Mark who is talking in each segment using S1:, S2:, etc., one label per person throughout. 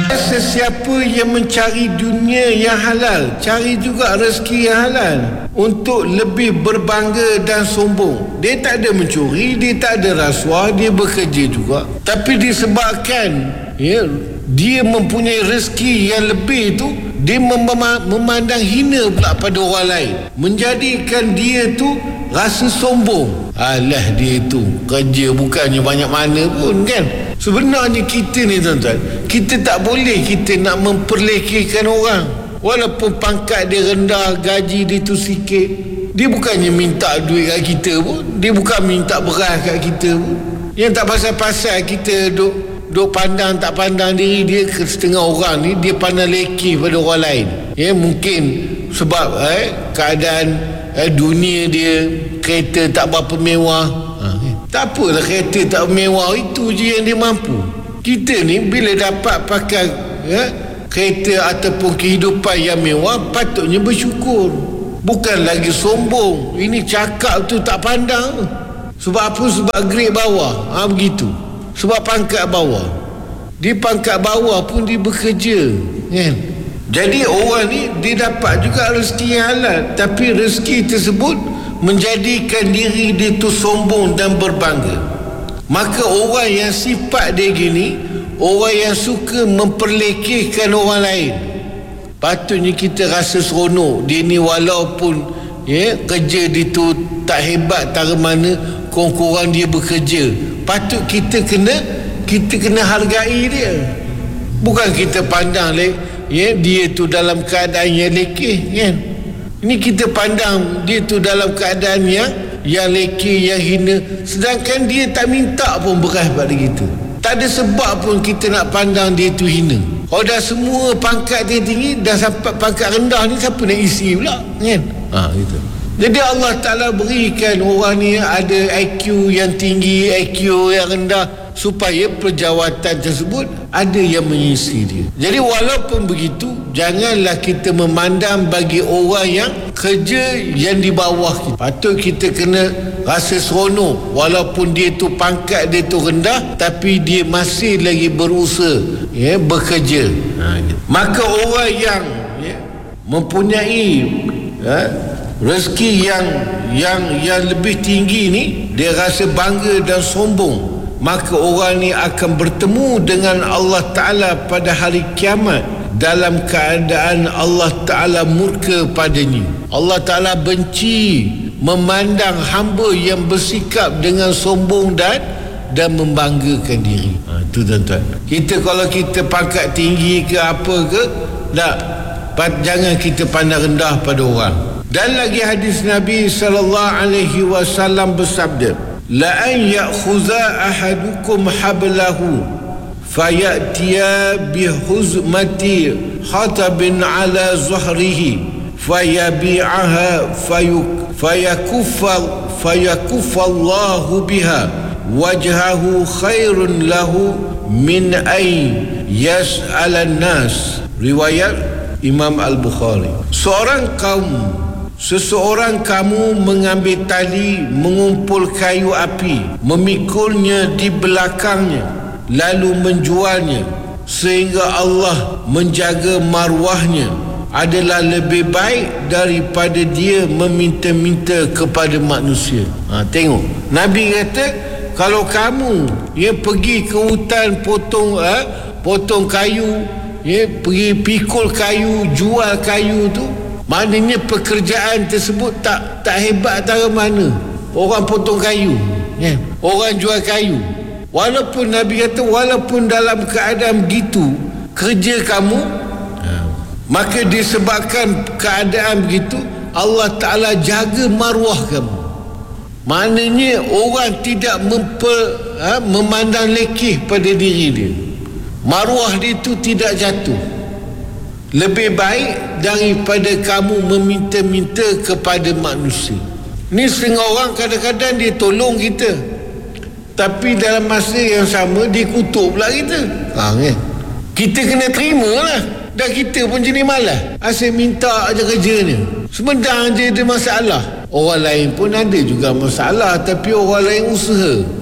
S1: Sesiapa yang mencari dunia yang halal, cari juga rezeki yang halal untuk lebih berbangga dan sombong. Dia tak ada mencuri, dia tak ada rasuah, dia bekerja juga. Tapi disebabkan dia mempunyai rezeki yang lebih tu, dia memandang hina pula pada orang lain, menjadikan dia tu rasa sombong. Alah, dia tu kerja bukannya banyak mana pun kan. Sebenarnya kita ni tuan-tuan, kita tak boleh kita nak memperlekehkan orang. Walaupun pangkat dia rendah, gaji dia tu sikit, dia bukannya minta duit kat kita pun, dia bukan minta beras kat kita pun. Yang tak pasal-pasal kita duk pandang tak pandang diri dia. Setengah orang ni dia pandang lekeh pada orang lain. Mungkin sebab keadaan dunia dia, kereta tak berapa mewah. Tak apalah kereta tak mewah, itu je yang dia mampu. Kita ni bila dapat pakai kereta ataupun kehidupan yang mewah, patutnya bersyukur, bukan lagi sombong. Ini cakap tu tak pandang. Sebab apa? Sebab grade bawah. Begitu. Sebab pangkat bawah. Di pangkat bawah pun dia bekerja kan. Jadi orang ni dia dapat juga rezeki yang halal, tapi rezeki tersebut menjadikan diri dia tu sombong dan berbangga. Maka orang yang sifat dia gini, orang yang suka memperlekehkan orang lain, patutnya kita rasa seronok. Dia ni walaupun kerja dia tu tak hebat tara mana, kurang-kurang dia bekerja, patut kita kena hargai dia. Bukan kita pandang dia tu dalam keadaan yang lekeh kan. Ini kita pandang dia tu dalam keadaan yang lekeh, yang hina, sedangkan dia tak minta pun beras pada kita. Tak ada sebab pun kita nak pandang dia tu hina. Kalau dah semua pangkat tinggi, dah sampai pangkat rendah ni, siapa nak isi pula kan? Gitu. Jadi Allah Ta'ala berikan orang ni ada IQ yang tinggi, IQ yang rendah, supaya perjawatan tersebut ada yang mengisi dia. Jadi walaupun begitu, janganlah kita memandang bagi orang yang kerja yang di bawah kita. Patut kita kena rasa seronok, walaupun dia tu pangkat dia tu rendah, tapi dia masih lagi berusaha bekerja. Maka orang yang mempunyai rezeki yang lebih tinggi ni, dia rasa bangga dan sombong. Maka orang ni akan bertemu dengan Allah Ta'ala pada hari kiamat dalam keadaan Allah Ta'ala murka padanya. Allah Ta'ala benci memandang hamba yang bersikap dengan sombong dan membanggakan diri. Itu tuan-tuan. Kita kalau kita pangkat tinggi ke apa ke, jangan kita pandang rendah pada orang. Dan lagi hadis Nabi SAW bersabda, la an ya'khudha ahadukum hablahu fayatiya bihuzmati khatabin ala zuhrihi fayabi'aha fayakuffa Allahu biha wajhahu khairun lahu min ay yas'alan nas. Riwayat Imam Al-Bukhari. Seseorang kamu mengambil tali, mengumpul kayu api, memikulnya di belakangnya, lalu menjualnya sehingga Allah menjaga marwahnya, adalah lebih baik daripada dia meminta-minta kepada manusia. Tengok, Nabi kata kalau kamu pergi ke hutan potong kayu, pergi pikul kayu, jual kayu tu, maknanya pekerjaan tersebut tak hebat tara mana. Orang potong kayu, orang jual kayu. Walaupun Nabi kata, walaupun dalam keadaan begitu kerja kamu, maka disebabkan keadaan begitu, Allah Ta'ala jaga maruah kamu. Maknanya orang tidak memandang lekeh pada diri dia. Maruah dia itu tidak jatuh. Lebih baik daripada kamu meminta-minta kepada manusia. Ni setengah orang kadang-kadang dia tolong kita, tapi dalam masa yang sama dia kutuk pula kita. Kita kena terima lah. Dan kita pun jenis malas, asyik minta aja kerjanya. Sebenarnya dia ada masalah. Orang lain pun ada juga masalah, tapi orang lain usaha.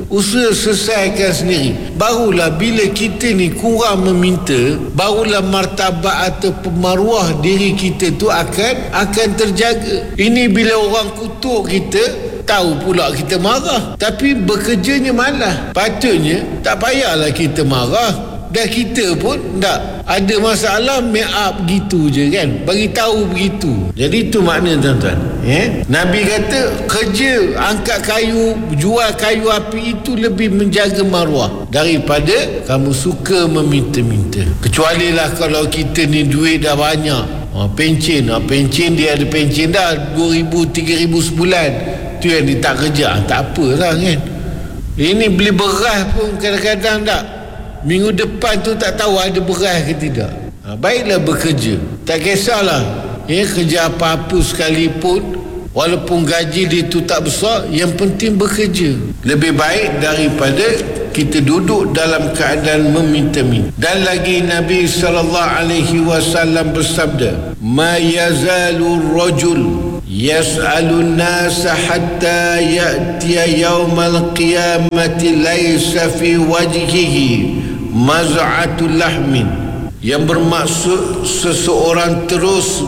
S1: Usaha selesaikan sendiri. Barulah bila kita ni kurang meminta, barulah martabat atau maruah diri kita tu akan terjaga. Ini bila orang kutuk kita, tahu pula kita marah, tapi bekerjanya malah. Patutnya tak payahlah kita marah. Dan kita pun tak ada masalah, make up gitu je kan, bagi tahu begitu. Jadi itu makna tuan-tuan. Nabi kata kerja angkat kayu, jual kayu api itu lebih menjaga maruah daripada kamu suka meminta-minta. Kecuali lah kalau kita ni duit dah banyak, pencen dia ada pencen dah 2,000 3,000 sebulan, tu yang dia tak kerja, tak apalah kan. Ini beli beras pun kadang-kadang tak, minggu depan tu tak tahu ada beras ke tidak. Baiklah bekerja, tak kisahlah kerja apa-apa sekalipun, walaupun gaji dia tu tak besar, yang penting bekerja. Lebih baik daripada kita duduk dalam keadaan meminta-minta. Dan lagi Nabi SAW bersabda, ma yazalu rajul yas'alun nasa hatta ya'tiya yawmal qiyamati laysa fi wajhihi maz'atul lahmin. Yang bermaksud seseorang terus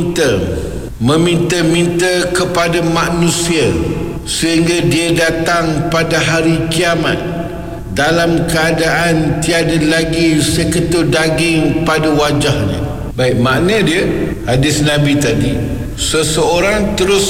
S1: meminta kepada manusia sehingga dia datang pada hari kiamat dalam keadaan tiada lagi seketul daging pada wajahnya. Baik, makna dia hadis Nabi tadi, seseorang terus